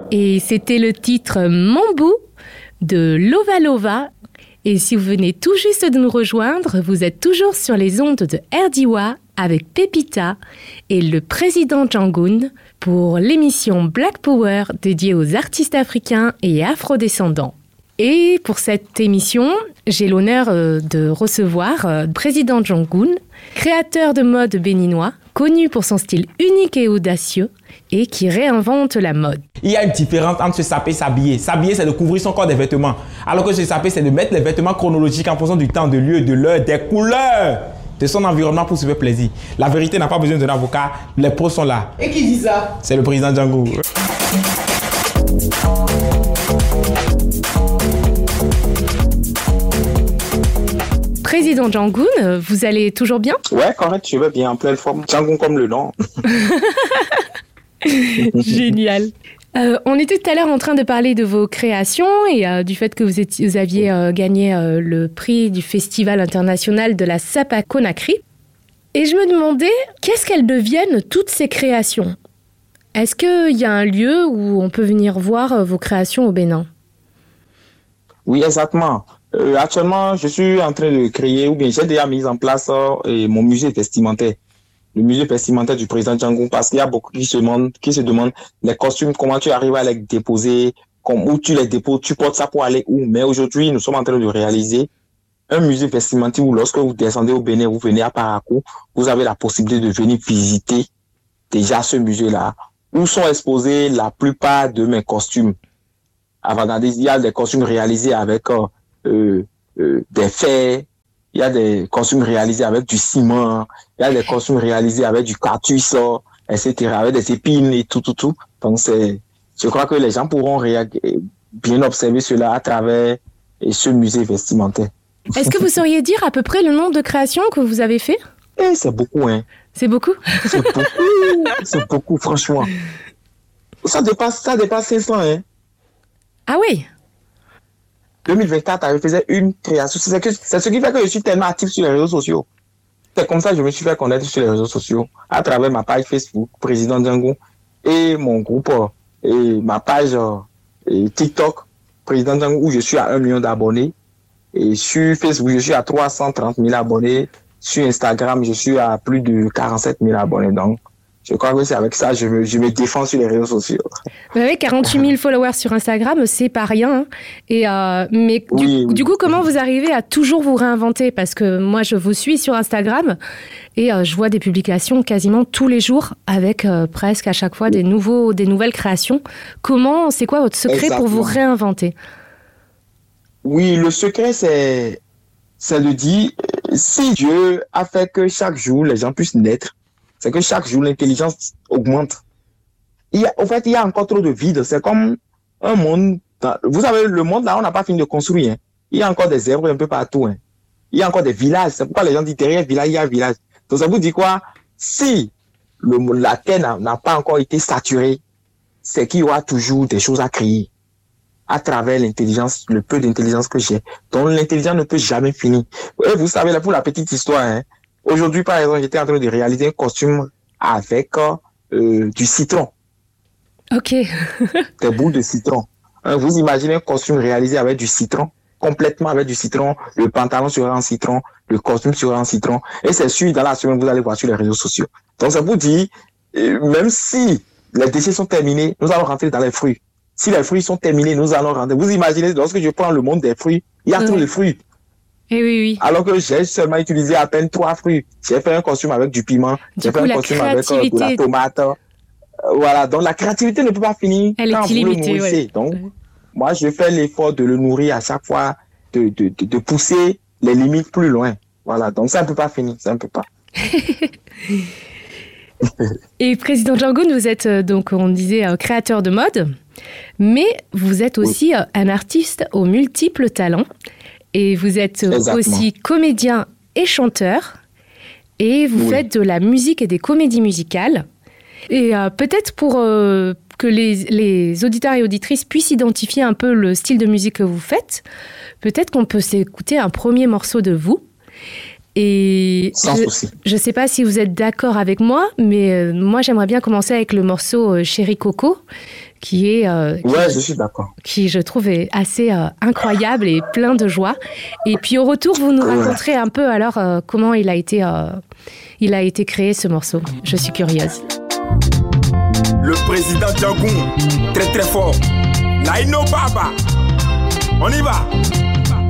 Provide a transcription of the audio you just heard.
Et c'était le titre Mambou de Lova Lova. Et si vous venez tout juste de nous rejoindre, vous êtes toujours sur les ondes de RDIWA avec Pépita et le président Djangoun pour l'émission Black Power dédiée aux artistes africains et afrodescendants. Et pour cette émission, j'ai l'honneur de recevoir le président Djangoun, créateur de mode béninois, connu pour son style unique et audacieux et qui réinvente la mode. Il y a une différence entre se saper et s'habiller. S'habiller, c'est de couvrir son corps des vêtements. Alors que se saper, c'est de mettre les vêtements chronologiques en fonction du temps, de lieu, de l'heure, des couleurs, de son environnement pour se faire plaisir. La vérité n'a pas besoin d'un avocat, les pros sont là. Et qui dit ça? C'est le président Django. Président Djangoun, vous allez toujours bien? Ouais, correct, je vais bien, en pleine forme. Djangoun comme le nom. Génial. On était tout à l'heure en train de parler de vos créations et du fait que vous aviez gagné le prix du Festival international de la Sapa à Conakry. Et je me demandais, qu'est-ce qu'elles deviennent toutes ces créations? Est-ce qu'il y a un lieu où on peut venir voir vos créations au Bénin? Oui, exactement. Actuellement, je suis en train de créer, ou bien j'ai déjà mis en place mon musée vestimentaire. Le musée vestimentaire du président Django, parce qu'il y a beaucoup qui se demandent les costumes, comment tu arrives à les déposer, où tu les déposes, tu portes ça pour aller où. Mais aujourd'hui, nous sommes en train de réaliser un musée vestimentaire où lorsque vous descendez au Bénin, vous venez à Parakou, vous avez la possibilité de venir visiter déjà ce musée-là, où sont exposés la plupart de mes costumes. Avant-gardistes, il y a des costumes réalisés avec des fers, il y a des costumes réalisés avec du ciment, il y a des costumes réalisés avec du cartus, etc., avec des épines et tout. Donc je crois que les gens pourront bien observer cela à travers ce musée vestimentaire. Est-ce que vous sauriez dire à peu près le nombre de créations que vous avez fait? C'est beaucoup, hein. C'est beaucoup? C'est beaucoup, franchement. Ça dépasse 500, hein. Ah oui? 2024, je faisais une création. C'est ce qui fait que je suis tellement actif sur les réseaux sociaux. C'est comme ça que je me suis fait connaître sur les réseaux sociaux, à travers ma page Facebook, Président Django, et mon groupe, et ma page TikTok, Président Django, où je suis à 1 million d'abonnés. Et sur Facebook, je suis à 330 000 abonnés. Sur Instagram, je suis à plus de 47 000 abonnés. Donc, je crois que c'est avec ça que je me défends sur les réseaux sociaux. Vous avez 48 000 followers sur Instagram, c'est pas rien. Et mais du coup, comment vous arrivez à toujours vous réinventer? Parce que moi, je vous suis sur Instagram et je vois des publications quasiment tous les jours avec presque à chaque fois des nouvelles créations. C'est quoi votre secret pour vous réinventer? Oui, le secret, c'est de dire, si Dieu a fait que chaque jour, les gens puissent naître, c'est que chaque jour, l'intelligence augmente. Il y a encore trop de vide. C'est comme un monde. Vous savez, le monde, là, on n'a pas fini de construire. Hein. Il y a encore des herbes un peu partout. Hein. Il y a encore des villages. C'est pourquoi les gens disent derrière village, il y a un village. Donc, ça vous dit quoi? Si la terre n'a pas encore été saturée, c'est qu'il y aura toujours des choses à créer à travers l'intelligence, le peu d'intelligence que j'ai. Donc, l'intelligence ne peut jamais finir. Et vous savez, là, pour la petite histoire, hein, aujourd'hui, par exemple, j'étais en train de réaliser un costume avec du citron. Ok. Des bouts de citron. Vous imaginez un costume réalisé avec du citron, complètement avec du citron. Le pantalon sera en citron, le costume sera en citron. Et c'est sûr, dans la semaine, vous allez voir sur les réseaux sociaux. Donc, ça vous dit, même si les déchets sont terminés, nous allons rentrer dans les fruits. Si les fruits sont terminés, nous allons rentrer. Vous imaginez, lorsque je prends le monde des fruits, il y a tous les fruits. Eh oui. Alors que j'ai seulement utilisé à peine 3 fruits. J'ai fait un costume avec du piment. J'ai fait un costume avec de la tomate. Voilà. Donc, la créativité ne peut pas finir quand vous le nourrissez. Donc, moi, je fais l'effort de le nourrir à chaque fois, de pousser les limites plus loin. Voilà. Donc, ça ne peut pas finir. Ça ne peut pas. Et Président Djangoun, vous êtes donc, on disait, créateur de mode, mais vous êtes aussi un artiste aux multiples talents. Et vous êtes aussi comédien et chanteur. Et vous faites de la musique et des comédies musicales. Et peut-être pour que les auditeurs et auditrices puissent identifier un peu le style de musique que vous faites, peut-être qu'on peut s'écouter un premier morceau de vous. Et Sans souci. Je ne sais pas si vous êtes d'accord avec moi, mais moi j'aimerais bien commencer avec le morceau Chéri Coco, qui est, Je suis d'accord. qui je trouve est assez incroyable et plein de joie. Et puis au retour, vous nous raconterez un peu alors comment il a été créé ce morceau. Je suis curieuse. Le président Djangoum, très très fort. Laino Baba, on y va.